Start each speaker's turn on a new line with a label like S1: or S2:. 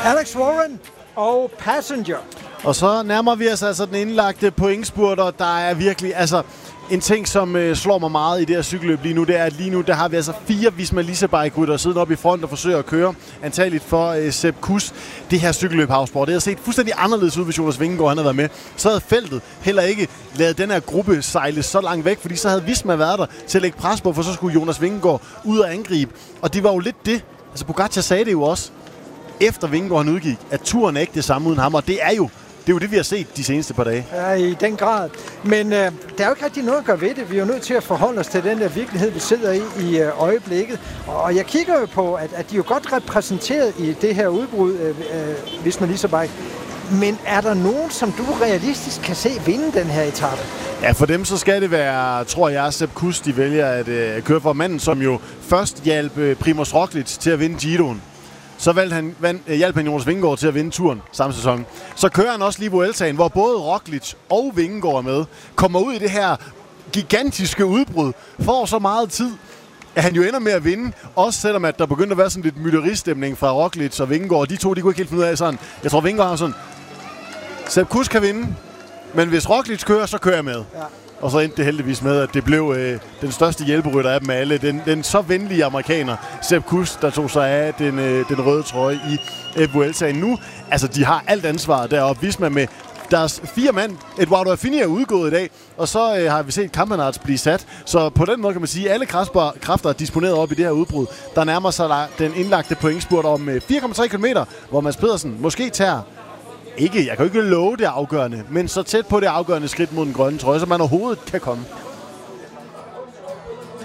S1: Alex Warren og Passenger.
S2: Og så nærmer vi os altså den indlagte pointspurt, og der er virkelig en ting, som slår mig meget i det her cykelløb lige nu, det er, at lige nu der har vi altså 4 Visma Leasebike-rytter siden op i front og forsøger at køre, antageligt for Sepp Kuss. Det her cykelløb Havsborg, det har set fuldstændig anderledes ud, hvis Jonas Vingegaard han havde været med. Så havde feltet heller ikke lavet den her gruppe sejle så langt væk, fordi så havde Visma været der til at lægge pres på, for så skulle Jonas Vingegaard ud og angribe. Og det var jo lidt det. Altså Pogačar sagde det jo også, efter Vingegaard han udgik, at turen er ikke det samme uden ham, og det er jo det, vi har set de seneste par dage.
S1: Ja, i den grad. Men der er jo ikke rigtig noget at gøre ved det. Vi er jo nødt til at forholde os til den der virkelighed, vi sidder i øjeblikket. Og jeg kigger jo på, at de er jo godt repræsenteret i det her udbrud, Visma Leasebike. Men er der nogen, som du realistisk kan se vinde den her etape?
S2: Ja, for dem så skal det være, tror jeg, Sepp Kuss, de vælger at køre for manden, som jo først hjalp Primož Roglič til at vinde Giroen. Så hjalp han Jonas Vingegaard til at vinde turen samme sæson. Så kører han også lige Vueltaen, hvor både Roglič og Vingegaard er med. Kommer ud i det her gigantiske udbrud. Får så meget tid, at han jo ender med at vinde. Også selvom at der begyndte at være sådan lidt mytteristemning fra Roglič og Vingegaard. De to, de kunne ikke helt finde ud af sådan. Jeg tror Vingegaard har sådan, Sepp Kuss kan vinde, men hvis Roglič kører, så kører jeg med. Ja. Og så endte det heldigvis med, at det blev den største hjælperytter af dem alle. Den så venlige amerikaner, Sepp Kuss, der tog sig af den røde trøje i Vueltaen. Nu, altså de har alt ansvaret deroppe. Visma med deres 4 mand. Eduardo Affini er udgået i dag, og så har vi set Campenaerts blive sat. Så på den måde kan man sige, at alle kræfter er disponeret op i det her udbrud. Der nærmer sig den indlagte pointspurt om 4,3 km, hvor Mads Pedersen måske tager jeg kan jo ikke love det afgørende, men så tæt på det afgørende skridt mod den grønne trøje, som man overhovedet kan komme.